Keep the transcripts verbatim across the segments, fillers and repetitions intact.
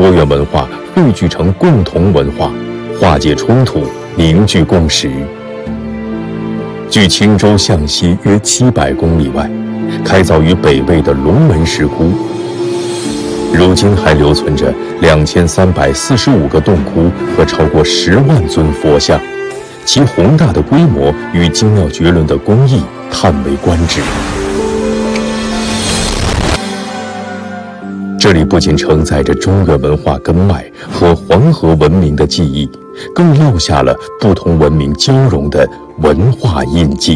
多元文化汇聚成共同文化，化解冲突，凝聚共识。距青州向西约七百公里外，开凿于北魏的龙门石窟，如今还留存着两千三百四十五个洞窟和超过十万尊佛像，其宏大的规模与精妙绝伦的工艺叹为观止。这里不仅承载着中原文化根脉和黄河文明的记忆，更烙下了不同文明交融的文化印记。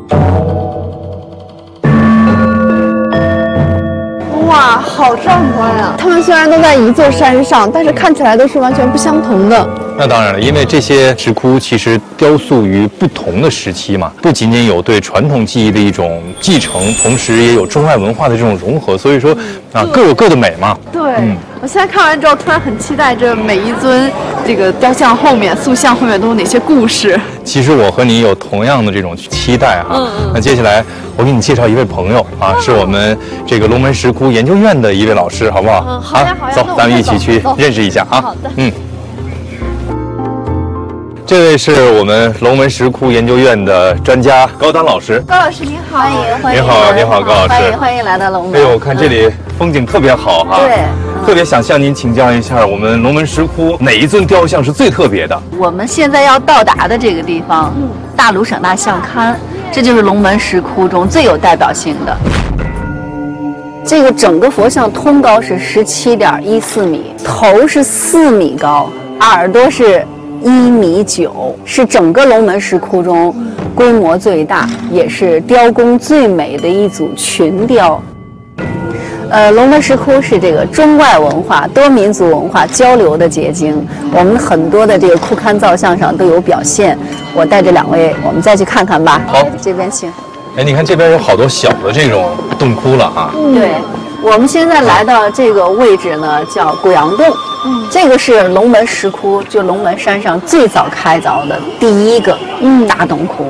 哇，好壮观啊！它们虽然都在一座山上，但是看起来都是完全不相同的。 那当然了，因为这些石窟其实雕塑于不同的时期嘛，不仅仅有对传统技艺的一种继承，同时也有中外文化的这种融合，所以说啊，各有各的美嘛。 对，嗯、我现在看完之后，突然很期待这每一尊这个雕像后面、塑像后面都有哪些故事。 其实我和你有同样的这种期待哈。嗯嗯。那接下来我给你介绍一位朋友啊，是我们这个龙门石窟研究院的一位老师，好不好？ 嗯，好呀好呀。 走，咱们一起去认识一下啊。 好的。 嗯。这位是我们龙门石窟研究院的专家高丹老师。 高老师您好， 欢迎欢迎。 您好，您好，高老师。 欢迎欢迎来到龙门。 哎呦，我看这里风景特别好哈。 对。 特别想向您请教一下，我们龙门石窟哪一尊雕像是最特别的？ 我们现在要到达的这个地方，嗯，大卢省大相龛，这就是龙门石窟中最有代表性的。这个整个佛像通高是十七点一四米，头是四米高，耳朵是一米九，是整个龙门石窟中规模最大，也是雕工最美的一组群雕。呃，龙门石窟是这个中外文化、多民族文化交流的结晶，我们很多的这个窟龛造像上都有表现。我带着两位，我们再去看看吧。 好， 这边请。 哎，你看这边有好多小的这种洞窟了哈。 嗯、对，我们现在来到这个位置呢，叫古阳洞。嗯，这个是龙门石窟，就龙门山上最早开凿的第一个嗯大洞窟。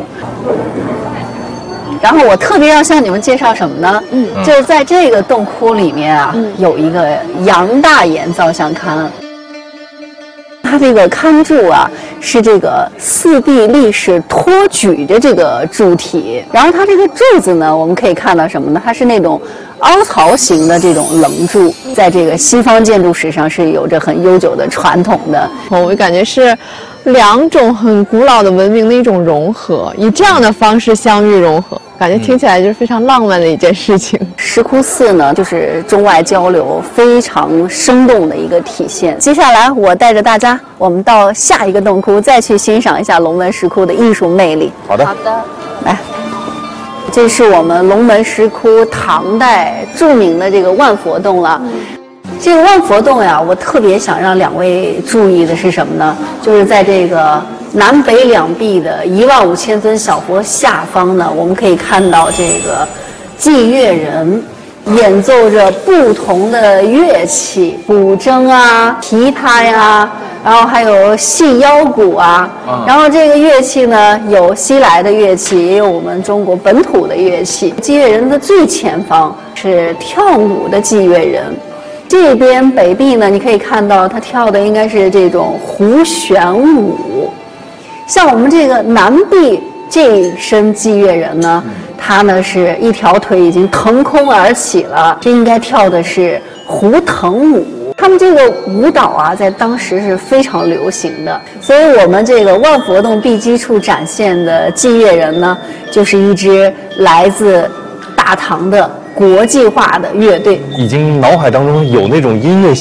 然后我特别要向你们介绍什么呢？嗯，就是在这个洞窟里面啊，嗯、有一个杨大眼造像龛。它这个龛柱啊，是这个四臂力士托举着这个柱体，然后它这个柱子呢，我们可以看到什么呢？它是那种凹槽型的这种棱柱，在这个西方建筑史上是有着很悠久的传统的。 我感觉是两种很古老的文明的一种融合，以这样的方式相遇融合。感觉听起来就是非常浪漫的一件事情。 石窟寺呢，就是中外交流非常生动的一个体现。接下来，我带着大家，我们到下一个洞窟，再去欣赏一下龙门石窟的艺术魅力。 好的， 好的，来，这是我们龙门石窟唐代著名的这个万佛洞了。嗯、这个万佛洞呀，我特别想让两位注意的是什么呢？就是在这个南北两壁的一万五千尊小佛下方呢，我们可以看到这个祭乐人演奏着不同的乐器，古筝啊、琵琶呀，然后还有细腰鼓啊。然后这个乐器呢，有西来的乐器，也有我们中国本土的乐器。祭乐人的最前方是跳舞的祭乐人。这边北壁呢，你可以看到他跳的应该是这种胡旋舞。像我们这个南壁这一身祭乐人呢，他呢是一条腿已经腾空而起了，这应该跳的是胡腾舞。他们这个舞蹈啊，在当时是非常流行的，所以我们这个万佛洞碧基处展现的祭乐人呢，就是一支来自大唐的国际化的乐队。 已经脑海当中有那种音乐